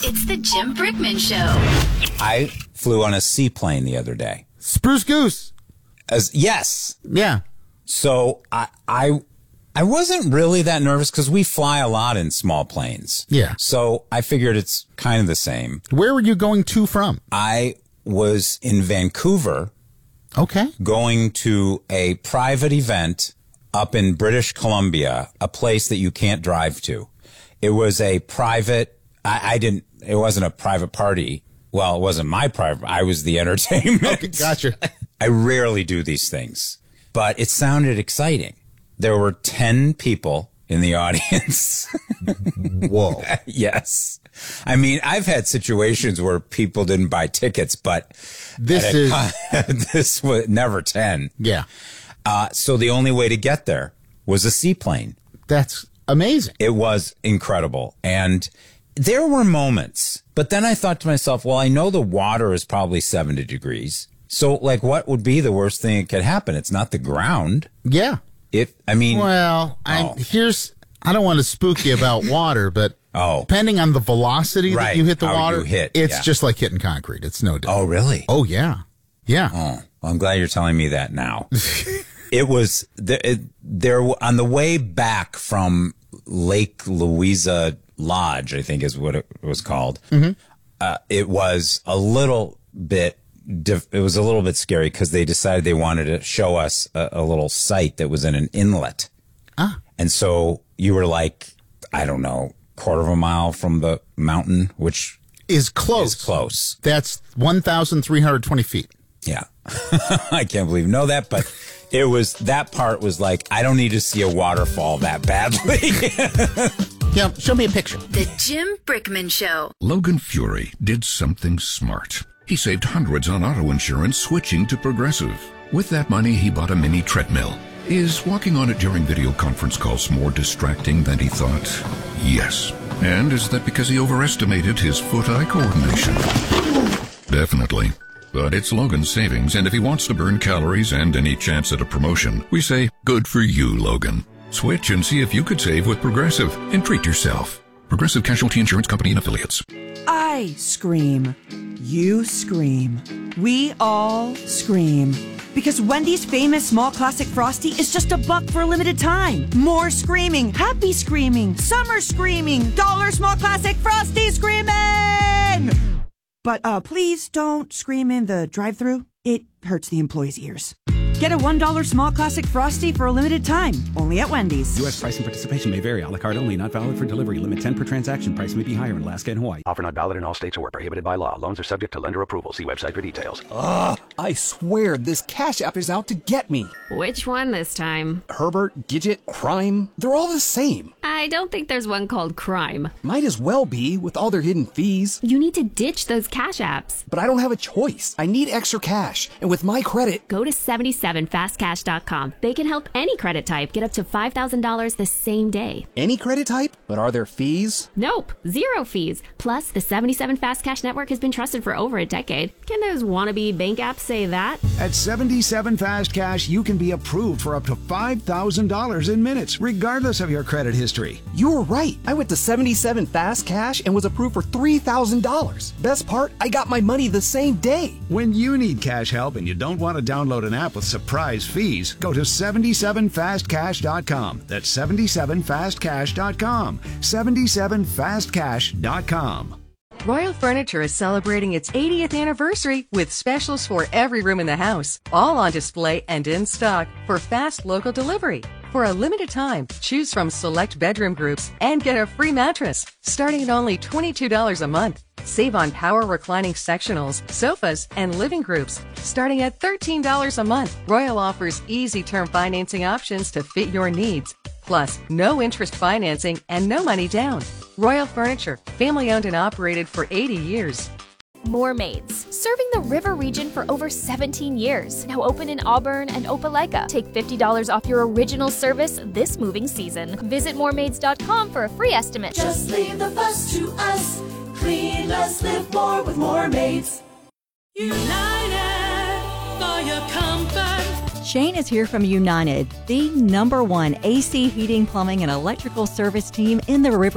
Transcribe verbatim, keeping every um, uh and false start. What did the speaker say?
It's the Jim Brickman Show. I flew on a seaplane the other day. Spruce Goose. As yes. Yeah. So I I I wasn't really that nervous because we fly a lot in small planes. Yeah. So I figured it's kind of the same. Where were you going to from? I was in Vancouver. Okay. Going to a private event up in British Columbia, a place that you can't drive to. It was a private, I, I didn't, it wasn't a private party. Well, it wasn't my private, I was the entertainment. Okay, gotcha. I rarely do these things, but it sounded exciting. There were ten people in the audience. Whoa. Yes. I mean, I've had situations where people didn't buy tickets, but this is this was never ten. Yeah. Uh, so the only way to get there was a seaplane. That's amazing. It was incredible. And there were moments, but then I thought to myself, well, I know the water is probably seventy degrees. So like, what would be the worst thing that could happen? It's not the ground. Yeah. It, I mean, well, I, oh. here's, I don't want to spook you about water, but oh. depending on the velocity right. that you hit the How water, you hit, it's yeah. just like hitting concrete. It's no different. Oh, really? Oh, yeah. Yeah. Oh, well, I'm glad you're telling me that now. It was there, it, there on the way back from Lake Louisa Lodge, I think is what it was called. Mm-hmm. Uh, it was a little bit, it was a little bit scary because they decided they wanted to show us a, a little site that was in an inlet. Ah. And so you were like, I don't know, quarter of a mile from the mountain, which is close. Is close. That's one thousand three hundred twenty feet. Yeah. I can't believe you know that, but it was, that part was like, I don't need to see a waterfall that badly. Yeah, show me a picture. The Jim Brickman Show. Logan Fury did something smart. He saved hundreds on auto insurance switching to Progressive. With that money, he bought a mini treadmill. Is walking on it during video conference calls more distracting than he thought? Yes. And is that because he overestimated his foot-eye coordination? Definitely. But it's Logan's savings, and if he wants to burn calories and any chance at a promotion, we say, good for you, Logan. Switch and see if you could save with Progressive and treat yourself. Progressive Casualty Insurance Company and Affiliates. I scream. You scream. We all scream. Because Wendy's famous small classic Frosty is just a buck for a limited time. More screaming, happy screaming, summer screaming, dollar small classic Frosty screaming! But uh, please don't scream in the drive-thru. It hurts the employees' ears. Get a one dollar small classic Frosty for a limited time, only at Wendy's. U S price and participation may vary. A la carte only, not valid for delivery. Limit ten per transaction. Price may be higher in Alaska and Hawaii. Offer not valid in all states or prohibited by law. Loans are subject to lender approval. See website for details. Ugh, I swear this Cash App is out to get me. Which one this time? Herbert, Gidget, Crime, they're all the same. I don't think there's one called Crime. Might as well be, with all their hidden fees. You need to ditch those Cash Apps. But I don't have a choice. I need extra cash. And with my credit... Go to seventy-seven fast cash dot com. They can help any credit type get up to five thousand dollars the same day. Any credit type? But are there fees? Nope. Zero fees. Plus, the seventy-seven Fast Cash Network has been trusted for over a decade. Can those wannabe bank apps say that? At seventy-seven Fast Cash, you can be approved for up to five thousand dollars in minutes, regardless of your credit history. You were right. I went to seventy-seven Fast Cash and was approved for three thousand dollars. Best part, I got my money the same day. When you need cash help and you don't want to download an app with surprise fees, go to seventy-seven fast cash dot com. That's seventy-seven fast cash dot com. seventy-seven fast cash dot com. Royal Furniture is celebrating its eightieth anniversary with specials for every room in the house, all on display and in stock for fast local delivery. For a limited time, choose from select bedroom groups and get a free mattress, starting at only twenty-two dollars a month. Save on power reclining sectionals, sofas, and living groups, starting at thirteen dollars a month. Royal offers easy term financing options to fit your needs. Plus, no interest financing and no money down. Royal Furniture, family owned and operated for eighty years. More Maids, serving the river region for over seventeen years. Now open in Auburn and Opelika. Take fifty dollars off your original service this moving season. Visit more maids dot com for a free estimate. Just leave the fuss to us. Clean less, live more with More Maids. United for your comfort. Shane is here from United, the number one A C heating, plumbing, and electrical service team in the river